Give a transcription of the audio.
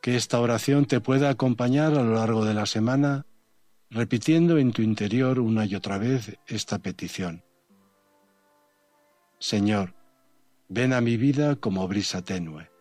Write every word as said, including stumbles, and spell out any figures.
que esta oración te pueda acompañar a lo largo de la semana, repitiendo en tu interior una y otra vez esta petición. Señor, ven a mi vida como brisa tenue.